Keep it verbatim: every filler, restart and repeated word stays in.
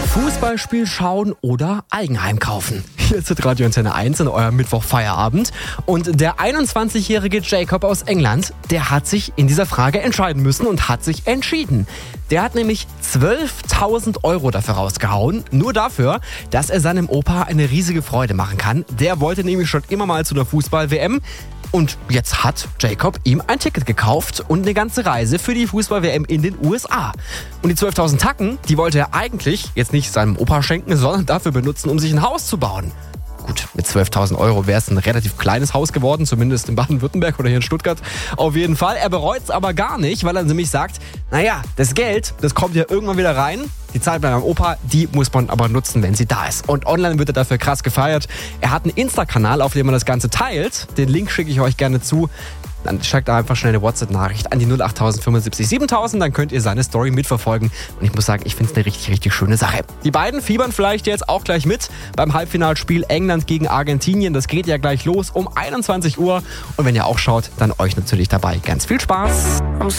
Fußballspiel schauen oder Eigenheim kaufen. Hier ist Radio Antenne eins in eurem Mittwoch-Feierabend. Und der einundzwanzigjährige Jacob aus England, der hat sich in dieser Frage entscheiden müssen und hat sich entschieden. Der hat nämlich zwölftausend Euro dafür rausgehauen. Nur dafür, dass er seinem Opa eine riesige Freude machen kann. Der wollte nämlich schon immer mal zu einer Fußball-W M. Und jetzt hat Jacob ihm ein Ticket gekauft und eine ganze Reise für die Fußball-W M in den U S A. Und die zwölftausend Tacken, die wollte er eigentlich jetzt nicht seinem Opa schenken, sondern dafür benutzen, um sich ein Haus zu bauen. Gut, mit zwölftausend Euro wäre es ein relativ kleines Haus geworden, zumindest in Baden-Württemberg oder hier in Stuttgart. Auf jeden Fall. Er bereut es aber gar nicht, weil er nämlich sagt, naja, das Geld, das kommt ja irgendwann wieder rein. Die Zeit bei meinem Opa, die muss man aber nutzen, wenn sie da ist. Und online wird er dafür krass gefeiert. Er hat einen Insta-Kanal, auf dem er das Ganze teilt. Den Link schicke ich euch gerne zu. Dann schickt da einfach schnell eine WhatsApp-Nachricht an die null acht null null fünf sieben siebentausend, dann könnt ihr seine Story mitverfolgen. Und ich muss sagen, ich finde es eine richtig, richtig schöne Sache. Die beiden fiebern vielleicht jetzt auch gleich mit beim Halbfinalspiel England gegen Argentinien. Das geht ja gleich los um einundzwanzig Uhr. Und wenn ihr auch schaut, dann euch natürlich dabei ganz viel Spaß.